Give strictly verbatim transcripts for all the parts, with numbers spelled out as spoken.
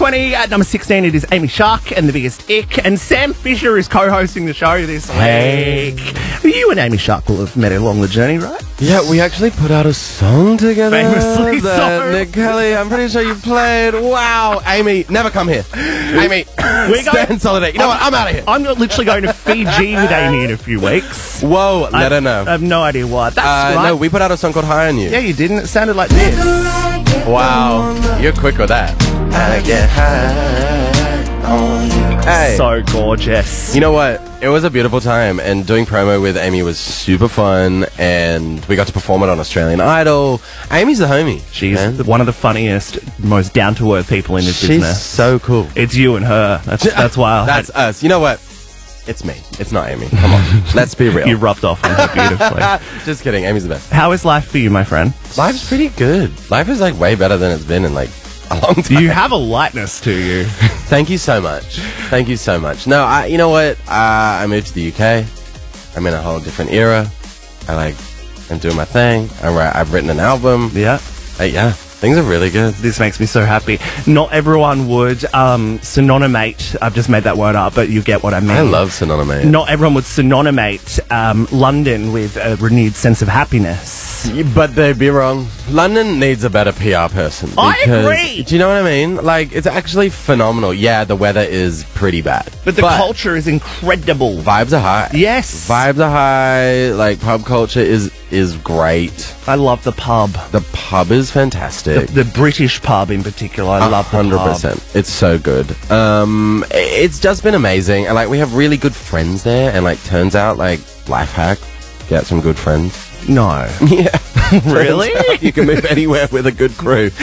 twenty. At number sixteen, it is Amy Shark and The Biggest Ick. And Sam Fisher is co-hosting the show this Hey. week. You and Amy Shark will have met along the journey, right? Yeah, we actually put out a song together. Famously that so. Nick Kelly, I'm pretty sure you played. Wow. Amy, never come here. Amy, We're stand going- solidarity. You know what? I'm out of here. I'm literally going to Fiji with Amy in a few weeks. Whoa, let I, her know. I have no idea why. That's Uh, right. no, we put out a song called High on You. Yeah, you didn't. It sounded like this. Wow, you're quick with that. I get high on you. Hey, So gorgeous. you know what? It was a beautiful time, and doing promo with Amy was super fun, and we got to perform it on Australian Idol. Amy's the homie. She's man. the- one of the funniest, most down-to-earth people in this She's business. so cool. It's you and her. That's that's why I That's us. You know what? It's me. It's not Amy. Come on. Let's be real. you rubbed off on her beautifully. Just kidding. Amy's the best. How is life for you, my friend? Life's pretty good. Life is like way better than it's been in like a long time. You have a lightness to you. Thank you so much. Thank you so much. No, I, you know what? Uh, I moved to the U K. I'm in a whole different era. I like, I'm doing my thing. I write, I've written an album. Yeah. Uh, yeah, things are really good. This makes me so happy. Not everyone would um, synonymate, I've just made that word up, but you get what I mean. I love Synonymate. Not everyone would synonymate um, London with a renewed sense of happiness. But they'd be wrong. London needs a better P R person. I because- agree. Do you know what I mean? Like, it's actually phenomenal. Yeah, the weather is pretty bad. But the culture is incredible. Vibes are high. Yes. Vibes are high. Like, pub culture is is great. I love the pub. The pub is fantastic. The, the British pub in particular. I love the hundred pub. percent. It's so good. Um, i- it's just been amazing, and like we have really good friends there. And like, turns out, like life hack, get some good friends. No. Yeah, Really? Turns out you can move anywhere with a good crew.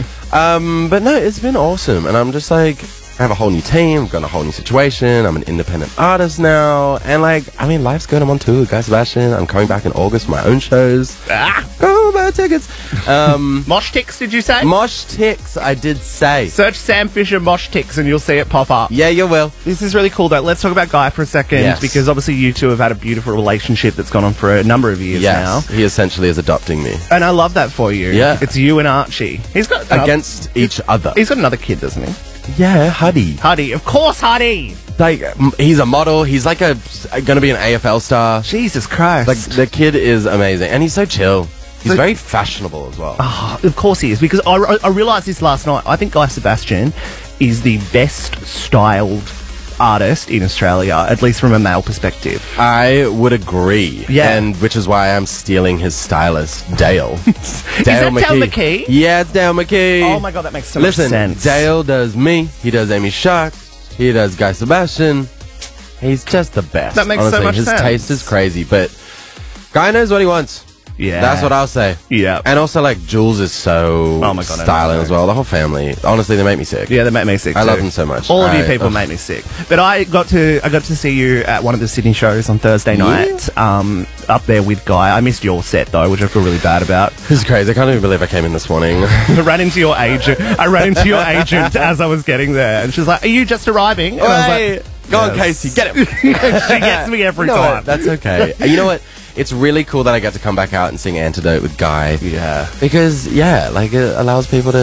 um, but no, it's been awesome, and I'm just like, I have a whole new team, I've got a whole new situation. I'm an independent artist now, and like, I mean, life's good. I'm on tour with Guy Sebastian. I'm coming back in August for my own shows. Ah. Go buy tickets. Um, Mosh Ticks, did you say? Mosh Ticks, I did say. Search Sam Fisher Mosh Ticks and you'll see it pop up. Yeah, you will. This is really cool, though. Let's talk about Guy for a second, Yes. because obviously you two have had a beautiful relationship that's gone on for a number of years Yes, now. he essentially is adopting me And I love that for you. Yeah. It's you and Archie. He's got another, against each other. He's got another kid, doesn't he? Yeah, Huddy. Huddy. Of course, Huddy. Like, m- he's a model. He's like a going to be an A F L star. Jesus Christ. Like, the kid is amazing, and he's so chill. He's So- very fashionable as well. Oh, of course he is, because I, I, I realised this last night. I think Guy Sebastian is the best styled artist in Australia, at least from a male perspective. I would agree. Yeah. And which is why I'm stealing his stylist, Dale. Dale that Dale McKee? Yeah, it's Dale McKee. Oh my god, that makes so Listen, much sense. Dale does me. He does Amy Shark. He does Guy Sebastian. He's just the best. That makes so honestly. much his sense. taste is crazy, but Guy knows what he wants. Yeah. That's what I'll say. Yeah. And also, like, Jules is so Oh my God, I styling know. as well. The whole family. Honestly, they make me sick. Yeah, they make me sick. I too. love them so much. All of you I- people ugh. make me sick. But I got to I got to see you at one of the Sydney shows on Thursday night. Um, up there with Guy. I missed your set though, which I feel really bad about. This is crazy. I can't even believe I came in this morning. I ran into your agent. I ran into your agent as I was getting there, and she's like, "Are you just arriving?" And I was Hey, like, go on, "Yes." Casey. Get him. She gets me every No, time. that's okay. You know what? It's really cool that I get to come back out and sing Antidote with Guy. Yeah. Because, yeah, like, it allows people to